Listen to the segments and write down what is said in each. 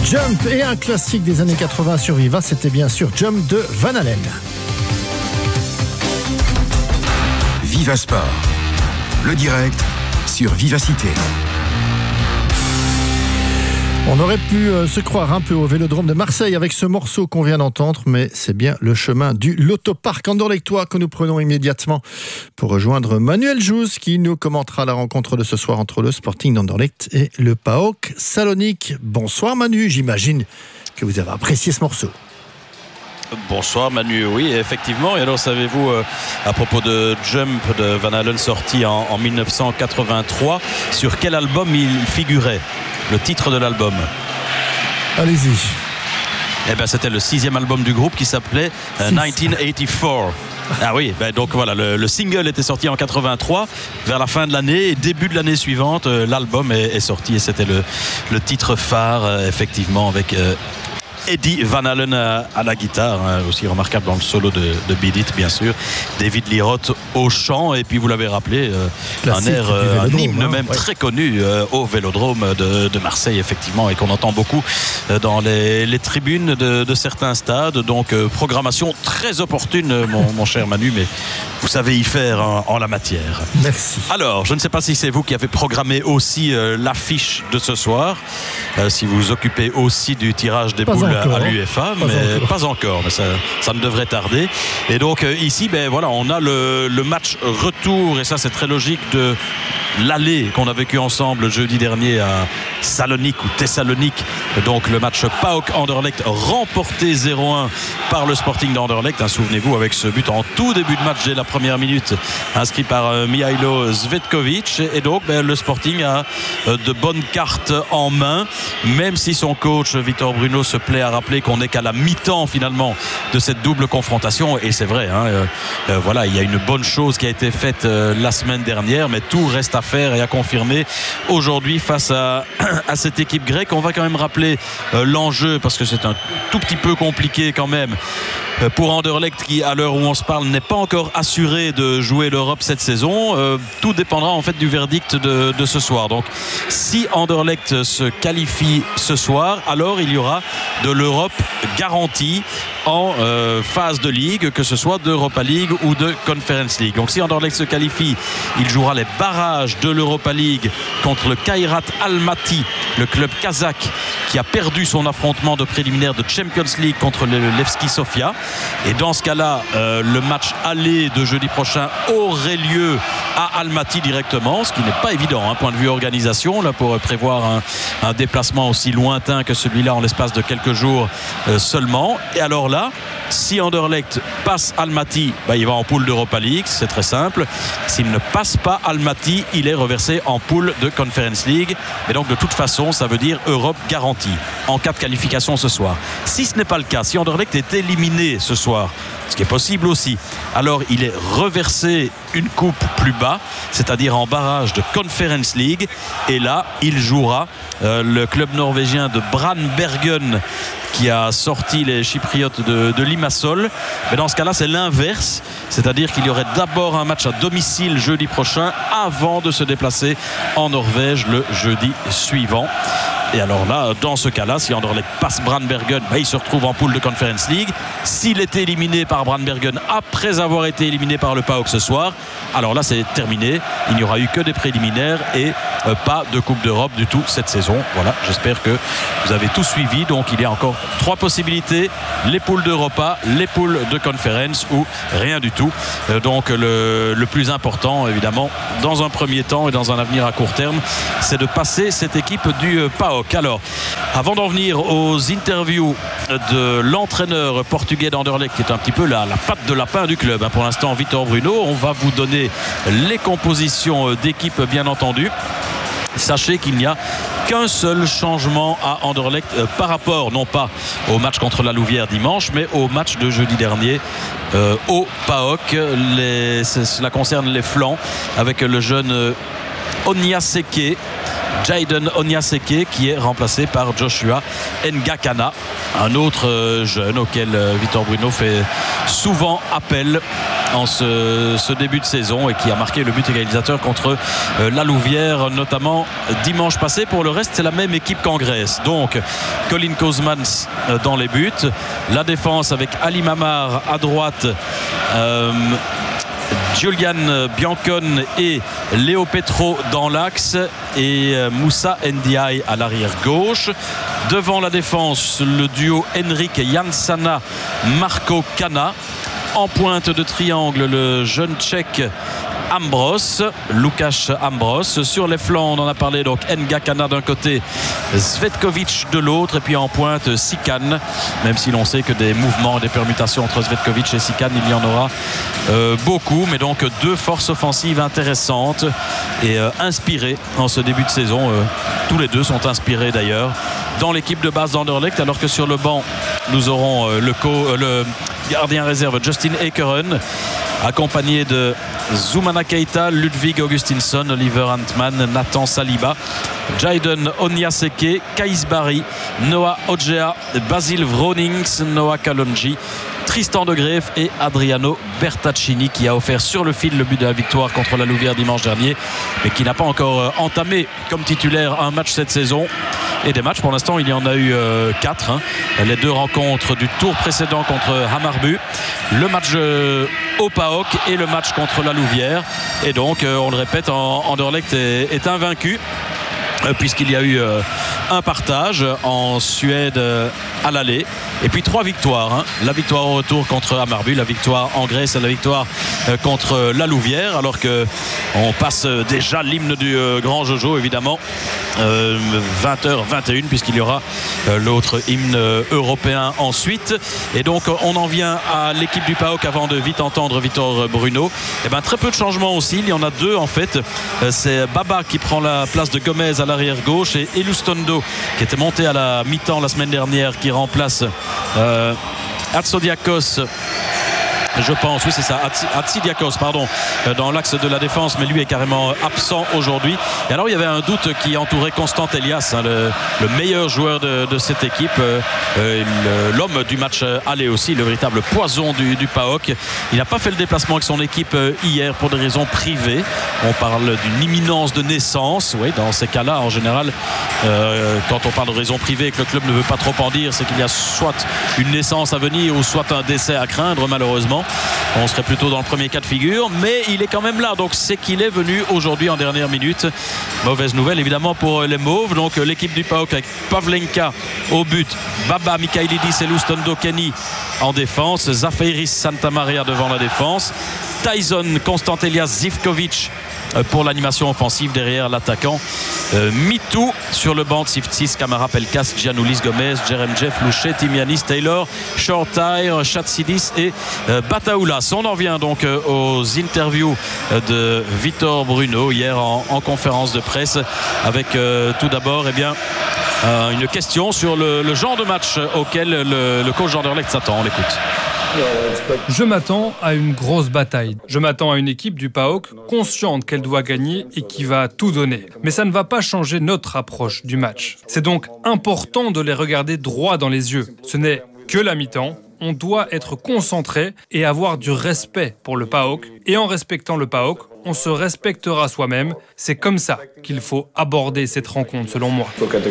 Jump et un classique des années 80 sur Viva, c'était bien sûr Jump de Van Halen. Viva Sport, le direct sur Vivacité. On aurait pu se croire un peu au Vélodrome de Marseille avec ce morceau qu'on vient d'entendre, mais c'est bien le chemin du Lotopark Anderlechtois que nous prenons immédiatement pour rejoindre Manuel Jousse qui nous commentera la rencontre de ce soir entre le Sporting d'Anderlecht et le PAOK Salonique. Bonsoir Manu, j'imagine que vous avez apprécié ce morceau. Bonsoir Manu, oui effectivement. Et alors savez-vous à propos de Jump de Van Halen sorti en 1983, sur quel album il figurait, le titre de l'album? Allez-y. Eh ben, c'était le 6e album du groupe qui s'appelait 1984. Ah oui, ben donc voilà, le single était sorti en 83, vers la fin de l'année et début de l'année suivante, l'album est sorti et c'était le titre phare effectivement avec Eddie Van Halen à la guitare, aussi remarquable dans le solo de Beat It bien sûr, David Lee Roth au chant et puis vous l'avez rappelé, un air, un hymne même très connu au Vélodrome de Marseille effectivement et qu'on entend beaucoup dans les tribunes de certains stades, donc programmation très opportune mon cher Manu, mais vous savez y faire en la matière. Merci. Alors je ne sais pas si c'est vous qui avez programmé aussi l'affiche de ce soir, si vous vous occupez aussi du tirage des poules à l'UEFA, mais pas encore, mais ça ne devrait tarder. Et donc ici, ben voilà, on a le match retour, et ça c'est très logique, de l'aller qu'on a vécu ensemble jeudi dernier à Salonique ou Thessalonique. Donc le match PAOK Anderlecht remporté 0-1 par le Sporting d'Anderlecht. Souvenez-vous, avec ce but en tout début de match dès la première minute, inscrit par Mihailo Zvetkovic. Et donc ben, le Sporting a de bonnes cartes en main, même si son coach Victor Bruno se plaît à rappeler qu'on n'est qu'à la mi-temps finalement de cette double confrontation. Et c'est vrai, voilà, il y a une bonne chose qui a été faite la semaine dernière, mais tout reste à faire et à confirmer aujourd'hui face à cette équipe grecque. On va quand même rappeler l'enjeu, parce que c'est un tout petit peu compliqué quand même pour Anderlecht, qui à l'heure où on se parle n'est pas encore assuré de jouer l'Europe cette saison. Tout dépendra en fait du verdict de ce soir. Donc si Anderlecht se qualifie ce soir, alors il y aura de l'Europe garantie en phase de ligue, que ce soit d'Europa League ou de Conference League. Donc si Anderlecht se qualifie, il jouera les barrages de l'Europa League contre le Kairat Almaty, le club kazakh qui a perdu son affrontement de préliminaire de Champions League contre le Levski Sofia. Et dans ce cas-là, le match aller de jeudi prochain aurait lieu à Almaty directement, ce qui n'est pas évident, point de vue organisation, là, pour prévoir un déplacement aussi lointain que celui-là en l'espace de quelques jours seulement. Et alors là, si Anderlecht passe Almaty, il va en poule d'Europa League, c'est très simple. S'il ne passe pas Almaty, il est reversé en poule de Conference League. Et donc de toute façon, ça veut dire Europe garantie en cas de qualification ce soir. Si ce n'est pas le cas, si Anderlecht est éliminé ce soir, ce qui est possible aussi, alors il est reversé une coupe plus bas, c'est-à-dire en barrage de Conference League, et là il jouera le club norvégien de Brandbergen qui a sorti les Chypriotes de Limassol. Mais dans ce cas-là, c'est l'inverse, c'est-à-dire qu'il y aurait d'abord un match à domicile jeudi prochain avant de se déplacer en Norvège le jeudi suivant. Et alors là, dans ce cas-là, si Anderlecht passe Brandbergen, il se retrouve en poule de Conference League. S'il était éliminé par Brandbergen après avoir été éliminé par le PAOK ce soir, alors là c'est terminé. Il n'y aura eu que des préliminaires et pas de Coupe d'Europe du tout cette saison. Voilà, j'espère que vous avez tout suivi. Donc il y a encore 3 possibilités: les poules d'Europa, les poules de Conference ou rien du tout. Donc le plus important évidemment dans un premier temps et dans un avenir à court terme, c'est de passer cette équipe du PAOK. Alors, avant d'en venir aux interviews de l'entraîneur portugais d'Anderlecht, qui est un petit peu la patte de lapin du club, pour l'instant Victor Bruno, on va vous donner les compositions d'équipe bien entendu. Sachez qu'il n'y a qu'un seul changement à Anderlecht par rapport non pas au match contre la Louvière dimanche, mais au match de jeudi dernier au PAOK. Cela concerne les flancs avec le jeune Onyaseke, Jayden Onyaseke, qui est remplacé par Joshua Ngakana, un autre jeune auquel Victor Bruno fait souvent appel en ce début de saison et qui a marqué le but égalisateur contre la Louvière, notamment dimanche passé. Pour le reste, c'est la même équipe qu'en Grèce. Donc, Colin Kozmans dans les buts. La défense avec Ali Mamar à droite. Julian Biancon et Léo Petro dans l'axe et Moussa Ndiaye à l'arrière gauche. Devant la défense, le duo Henrik Jansana, Marco Kana. En pointe de triangle, le jeune tchèque Ambros, Lukáš Ambros. Sur les flancs, on en a parlé, donc Nga Kana d'un côté, Svetkovic de l'autre, et puis en pointe Sikan, même si l'on sait que des mouvements, des permutations entre Svetkovic et Sikan, il y en aura beaucoup, mais donc deux forces offensives intéressantes et inspirées en ce début de saison. Tous les deux sont inspirés d'ailleurs dans l'équipe de base d'Anderlecht, alors que sur le banc nous aurons le gardien réserve Justin Ekeren, accompagné de Zoumana Keita, Ludwig Augustinsson, Oliver Antman, Nathan Saliba, Jaden Onyaseke, Kais Barry, Noah Odjea, Basil Vronings, Noah Kalonji, Tristan de Greef et Adriano Bertaccini, qui a offert sur le fil le but de la victoire contre la Louvière dimanche dernier, mais qui n'a pas encore entamé comme titulaire un match cette saison. Et des matchs, pour l'instant, il y en a eu 4. Les deux rencontres du tour précédent contre Hammarby, le match au PAOK et le match contre la Louvière. Et donc, on le répète, Anderlecht est invaincu, puisqu'il y a eu un partage en Suède à l'aller et puis 3 victoires, la victoire au retour contre Hammarby, la victoire en Grèce et la victoire contre la Louvière, alors que on passe déjà l'hymne du grand Jojo, évidemment, 20h21, puisqu'il y aura l'autre hymne européen ensuite. Et donc on en vient à l'équipe du PAOK avant de vite entendre Vitor Bruno. Et ben, très peu de changements aussi, il y en a 2 en fait. C'est Baba qui prend la place de Gomez à l'arrière gauche et Elustondo, qui était monté à la mi-temps la semaine dernière, qui remplace Hatzodiakos, je pense, oui c'est ça, Hatzodiakos, pardon, dans l'axe de la défense, mais lui est carrément absent aujourd'hui. Et alors il y avait un doute qui entourait Constant Elias, le meilleur joueur de cette équipe, l'homme du match aller aussi, le véritable poison du PAOK. Il n'a pas fait le déplacement avec son équipe hier pour des raisons privées. On parle d'une imminence de naissance. Oui, dans ces cas-là, en général, quand on parle de raisons privées et que le club ne veut pas trop en dire, c'est qu'il y a soit une naissance à venir ou soit un décès à craindre, malheureusement. On serait plutôt dans le premier cas de figure, mais il est quand même là, donc c'est qu'il est venu aujourd'hui en dernière minute. Mauvaise nouvelle évidemment pour les Mauves. Donc l'équipe du PAOK avec Pavlenka au but, Baba Mikhailidis et Lustondo Kenny en défense, Zafiris Santamaria devant la défense, Tyson Constant Elias Zivkovic pour l'animation offensive derrière l'attaquant, Mitou sur le banc, Siftis, Kamara, Pelkas, Gianoulis, Gomez, Jerem Jeff, Louchet, Timianis, Taylor, Shortire, Chatsidis et Bataoulas. On en vient donc aux interviews de Vitor Bruno hier en conférence de presse, avec tout d'abord une question sur le genre de match auquel le coach d'Anderlecht s'attend. On l'écoute. Je m'attends à une grosse bataille. Je m'attends à une équipe du PAOK consciente qu'elle doit gagner et qui va tout donner. Mais ça ne va pas changer notre approche du match. C'est donc important de les regarder droit dans les yeux. Ce n'est que la mi-temps. On doit être concentré et avoir du respect pour le PAOK. Et en respectant le PAOK, on se respectera soi-même. C'est comme ça qu'il faut aborder cette rencontre, selon moi.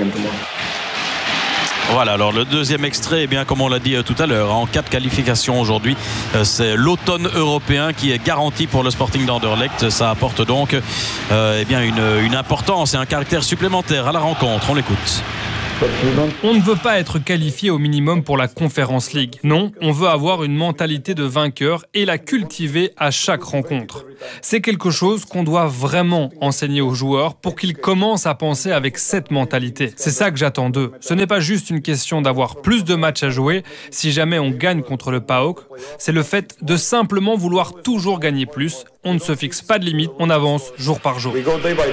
Voilà, alors le deuxième extrait, comme on l'a dit tout à l'heure, en cas de qualification aujourd'hui, c'est l'automne européen qui est garanti pour le Sporting d'Anderlecht. Ça apporte donc une importance et un caractère supplémentaire à la rencontre. On l'écoute. On ne veut pas être qualifié au minimum pour la Conference League. Non, on veut avoir une mentalité de vainqueur et la cultiver à chaque rencontre. C'est quelque chose qu'on doit vraiment enseigner aux joueurs pour qu'ils commencent à penser avec cette mentalité. C'est ça que j'attends d'eux. Ce n'est pas juste une question d'avoir plus de matchs à jouer si jamais on gagne contre le PAOK. C'est le fait de simplement vouloir toujours gagner plus. On ne se fixe pas de limite, on avance jour par jour.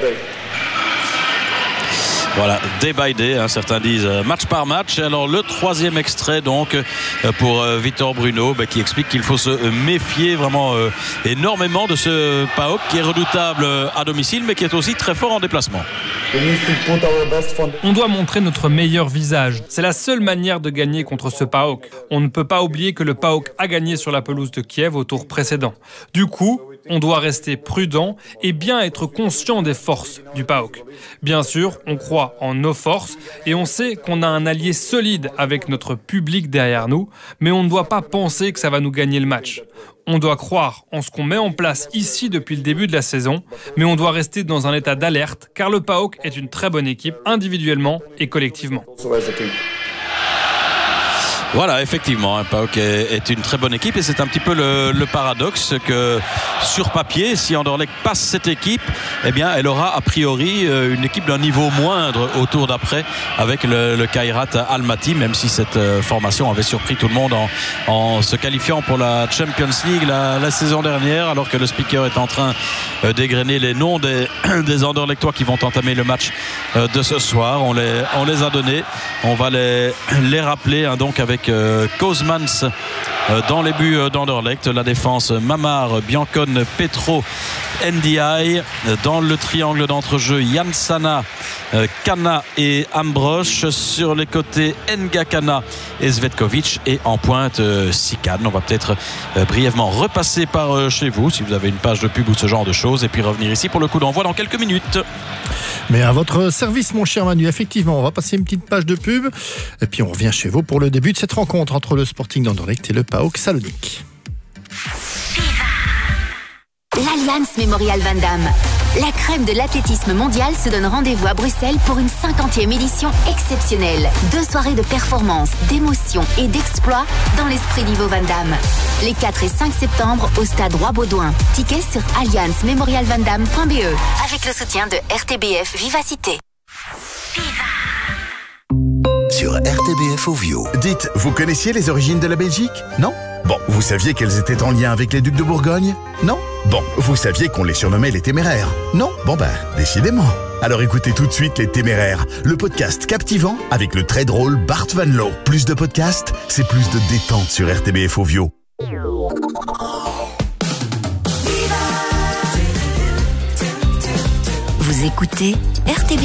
Voilà, day by day, certains disent match par match. Alors le troisième extrait donc pour Vitor Bruno, qui explique qu'il faut se méfier vraiment énormément de ce PAOK qui est redoutable à domicile mais qui est aussi très fort en déplacement. On doit montrer notre meilleur visage. C'est la seule manière de gagner contre ce PAOK. On ne peut pas oublier que le PAOK a gagné sur la pelouse de Kiev au tour précédent. Du coup, on doit rester prudent et bien être conscient des forces du PAOK. Bien sûr, on croit en nos forces et on sait qu'on a un allié solide avec notre public derrière nous, mais on ne doit pas penser que ça va nous gagner le match. On doit croire en ce qu'on met en place ici depuis le début de la saison, mais on doit rester dans un état d'alerte car le PAOK est une très bonne équipe individuellement et collectivement. Voilà, effectivement, PAOK est une très bonne équipe et c'est un petit peu le paradoxe que sur papier, si Anderlecht passe cette équipe, eh bien, elle aura a priori une équipe d'un niveau moindre au tour d'après avec le Kairat Almaty, même si cette formation avait surpris tout le monde en se qualifiant pour la Champions League la saison dernière, alors que le speaker est en train d'égrener les noms des Anderlechtois qui vont entamer le match de ce soir. On les a donnés, on va les rappeler, hein, donc avec Kozmans dans les buts d'Anderlecht, la défense Mamar, Biancon, Petro, NDI, dans le triangle d'entrejeu Jansana, Kana et Ambrosch, sur les côtés Ngakana et Svetkovic, et en pointe Sikan. On va peut-être brièvement repasser par chez vous si vous avez une page de pub ou ce genre de choses, et puis revenir ici pour le coup d'envoi dans quelques minutes. Mais à votre service, mon cher Manu, effectivement, on va passer une petite page de pub et puis on revient chez vous pour le début de cette rencontre entre le Sporting d'Anderlecht et le PAOK Salonique. L'Allianz Memorial Van Damme. La crème de l'athlétisme mondial se donne rendez-vous à Bruxelles pour une 50e édition exceptionnelle. 2 soirées de performance, d'émotion et d'exploit dans l'esprit d'Ivo Van Damme. Les 4 et 5 septembre au stade Roi-Baudouin. Tickets sur allianzmemorialvandamme.be avec le soutien de RTBF Vivacité. Sur RTBF Ovio. Dites, vous connaissiez les origines de la Belgique? Non? Bon, vous saviez qu'elles étaient en lien avec les ducs de Bourgogne? Non? Bon, vous saviez qu'on les surnommait les Téméraires? Non? Bon décidément. Alors écoutez tout de suite Les Téméraires, le podcast captivant avec le très drôle Bart Van Loo. Plus de podcasts, c'est plus de détente sur RTBF Ovio. Vous écoutez RTBF.